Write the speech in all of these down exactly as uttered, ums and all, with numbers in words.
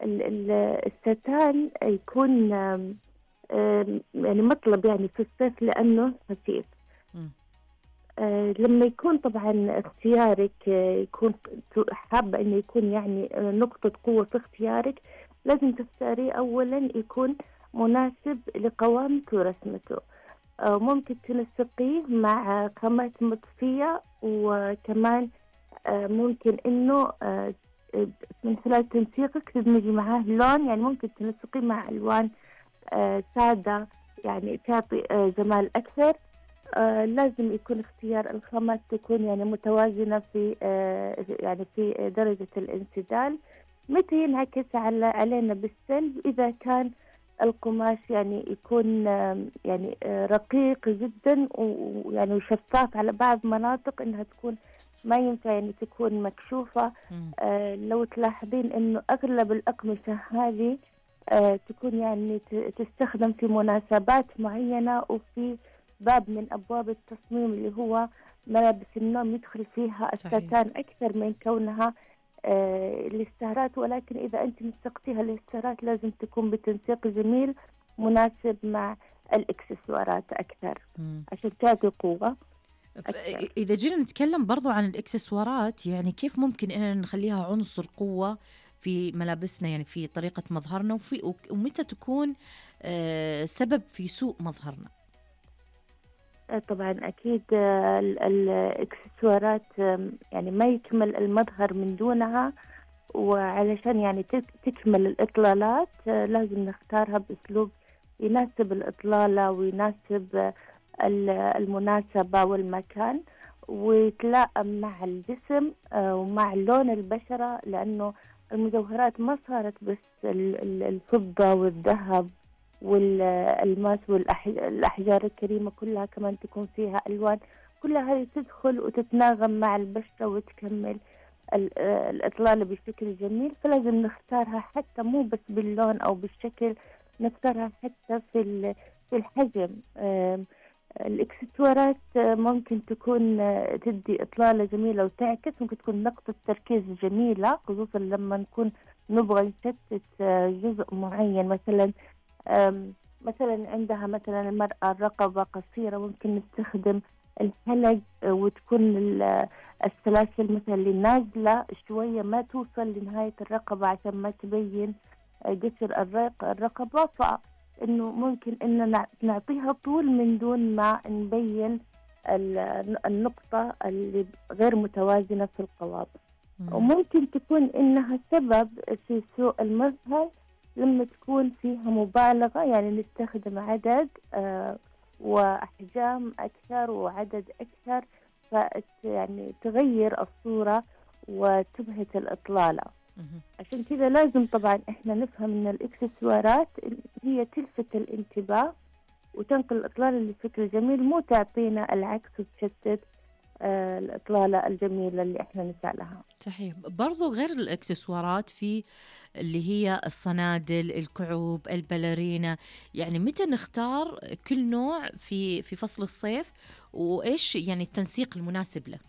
ال- ال- الستان يكون آم، آم، يعني مطلب يعني في الصيف لأنه خفيف. مم. آه، لما يكون طبعا اختيارك آه، يكون ت- حابة انه يكون يعني آه، نقطة قوة في اختيارك، لازم تختاريه اولا يكون مناسب لقوامك ورسمته. آه، ممكن تنسقيه مع خامات مطفية، وكمان آه، ممكن انه آه، من خلال تنسيقك تدمجي معاه لون، يعني ممكن تنسقيه مع الوان آه، سادة، يعني تعطي آه، جمال اكثر. آه لازم يكون اختيار الخامات تكون يعني متوازنة في آه يعني في درجة الانسدال. متى ينعكس على علينا بالسلب؟ إذا كان القماش يعني يكون آه يعني آه رقيق جدا و- ويعني شفاف على بعض مناطق إنها تكون ما ينفع يعني تكون مكشوفة. مم. آه لو تلاحظين إنه أغلب الأقمشة هذه آه تكون يعني ت- تستخدم في مناسبات معينة، وفي باب من أبواب التصميم اللي هو ملابس النوم يدخل فيها صحيح. الستان أكثر من كونها آه الاستهارات. ولكن إذا أنت نسقتيها الاستهارات لازم تكون بتنسيق جميل مناسب مع الإكسسوارات أكثر مم. عشان تعطي قوة ف- أكثر. إذا جينا نتكلم برضو عن الإكسسوارات، يعني كيف ممكن إننا نخليها عنصر قوة في ملابسنا، يعني في طريقة مظهرنا، وفي ومتى تكون آه، سبب في سوء مظهرنا؟ آه، طبعا أكيد آه، ال- الإكسسوارات آم، يعني ما يكمل المظهر من دونها. وعلشان يعني تك- تكمل الإطلالات آه، لازم نختارها بأسلوب يناسب الإطلالة ويناسب آه، ال- المناسبة والمكان، ويتلائم مع الجسم آه، ومع لون البشرة. لأنه المجوهرات ما صارت بس ال- ال- الفضة والذهب والألماس والأحجار الكريمة، كلها كمان تكون فيها ألوان، كلها هذه تدخل وتتناغم مع البشرة وتكمل ال- آه، الإطلالة بشكل جميل. فلازم نختارها حتى مو بس باللون أو بالشكل، نختارها حتى في ال- في الحجم. آم، الإكسسوارات آه، ممكن تكون آه، تدي إطلالة جميلة وتعكس، ممكن تكون نقطة تركيز جميلة، خصوصا لما نكون نبغى نشتت آه، جزء معين. مثلا أم، مثلا عندها مثلا المرأة الرقبة قصيرة، ممكن نستخدم الحلق آه، وتكون ال- السلاسل مثلا اللي نازلة شوية ما توصل لنهاية الرقبة عشان ما تبين آه، قصر الرق- الرقبة. فإنه ممكن إن نع- نعطيها طول من دون ما نبين ال- النقطة اللي غير متوازنة في القوام. مم. وممكن تكون إنها سبب في سوء المظهر لما تكون فيها مبالغة، يعني نستخدم عدد آه وأحجام أكثر وعدد أكثر، فت يعني تغير الصورة وتبهت الإطلالة. مم. عشان كذا لازم طبعا إحنا نفهم إن الإكسسوارات هي تلفت الانتباه وتنقل الإطلالة بشكل جميل، مو تعطينا العكس وتشتت آه الإطلالة الجميلة اللي إحنا نسعى لها. صحيح. برضو غير الإكسسوارات، في اللي هي الصنادل، الكعوب، الباليرينا، يعني متى نختار كل نوع في في فصل الصيف، وإيش يعني التنسيق المناسب له؟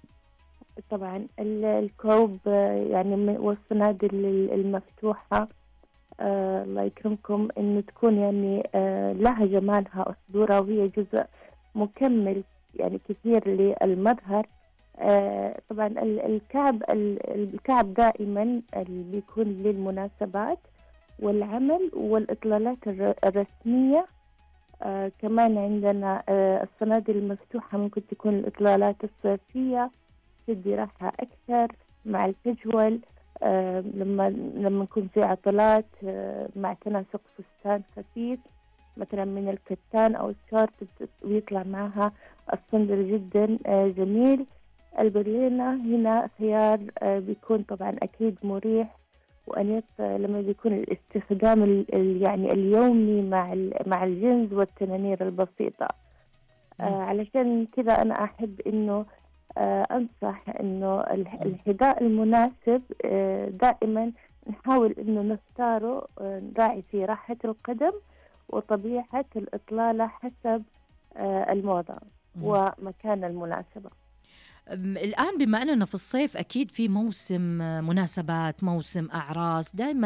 طبعا ال- الكوب آه، يعني من- والصنادل ال- المفتوحة آه الله يكرمكم إنه تكون يعني آه لها جمالها وصدورها، وهي جزء مكمل يعني كثير للمظهر. آه طبعا ال- الكعب ال- الكعب دائما اللي بيكون للمناسبات والعمل والإطلالات الر- الرسمية. آه كمان عندنا آه الصنادل المفتوحة ممكن تكون الإطلالات الصيفية، تدي راحة أكثر مع الكجوال. آه لما لما يكون في عطلات آه مع تناسق فستان خفيف مثلا من الكتان أو الشورت بت- ويطلع معها الصندل جدا آه جميل. البرينة هنا خيار آه بيكون طبعا أكيد مريح وأنيق آه لما بيكون الاستخدام ال- ال- يعني اليومي مع ال- مع الجنز والتنانير البسيطة. مم. آه علشان كذا أنا أحب إنه آه أنصح إنه الح- مم. الحذاء المناسب آه دائما نحاول إنه نختاره آه نراعي فيه راحة القدم وطبيعة الإطلالة حسب آه الموضة مم. ومكان المناسبة. أم، الآن بما أننا في الصيف، أكيد في موسم آه، مناسبات، موسم أعراس، دائما